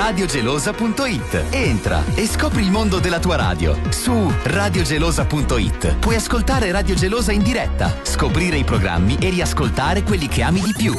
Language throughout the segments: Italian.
radiogelosa.it. Entra e scopri il mondo della tua radio. Su radiogelosa.it puoi ascoltare Radio Gelosa in diretta, scoprire i programmi e riascoltare quelli che ami di più.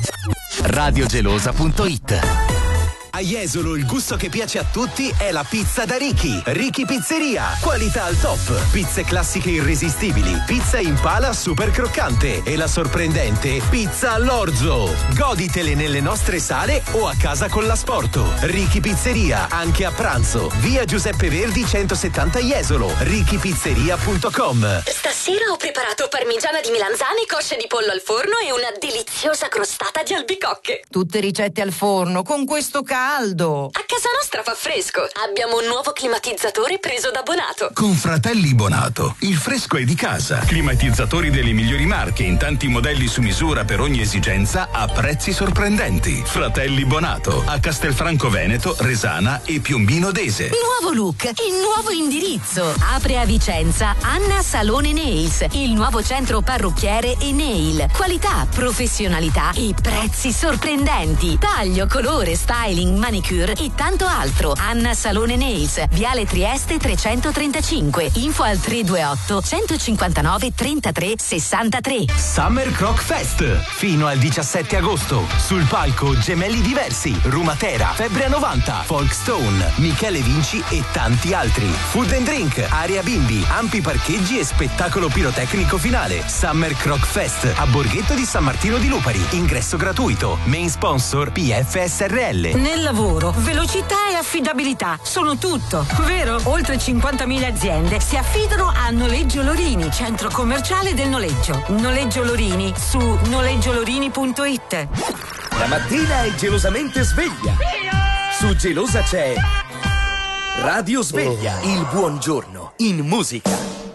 radiogelosa.it. A Jesolo il gusto che piace a tutti è la pizza da Ricky. Ricky Pizzeria. Qualità al top. Pizze classiche irresistibili. Pizza in pala super croccante. E la sorprendente pizza all'orzo. Goditele nelle nostre sale o a casa con l'asporto. Ricky Pizzeria. Anche a pranzo. Via Giuseppe Verdi 170 Jesolo. RickyPizzeria.com. Stasera ho preparato parmigiana di melanzane, cosce di pollo al forno e una deliziosa crostata di albicocche. Tutte ricette al forno con questo caldo. A casa nostra fa fresco. Abbiamo un nuovo climatizzatore preso da Bonato. Con Fratelli Bonato, il fresco è di casa. Climatizzatori delle migliori marche in tanti modelli su misura per ogni esigenza a prezzi sorprendenti. Fratelli Bonato, a Castelfranco Veneto, Resana e Piombino Dese. Nuovo look e nuovo indirizzo. Apre a Vicenza Anna Salone Nails, il nuovo centro parrucchiere e nail. Qualità, professionalità e prezzi sorprendenti. Taglio, colore, styling, manicure e tanto altro. Anna Salone Nails, Viale Trieste 335. Info al 328 159 33 63. Summer Croc Fest fino al 17 agosto. Sul palco Gemelli Diversi, Rumatera, Febbre a 90, Folkstone, Michele Vinci e tanti altri. Food and drink, area bimbi, ampi parcheggi e spettacolo pirotecnico finale. Summer Croc Fest a Borghetto di San Martino di Lupari. Ingresso gratuito. Main sponsor PF SRL. Nel lavoro, velocità e affidabilità sono tutto, vero? Oltre 50.000 aziende si affidano a Noleggio Lorini, centro commerciale del noleggio. Noleggio Lorini su noleggiolorini.it. La mattina è gelosamente sveglia. Su Gelosa c'è Radio Sveglia, il buongiorno in musica.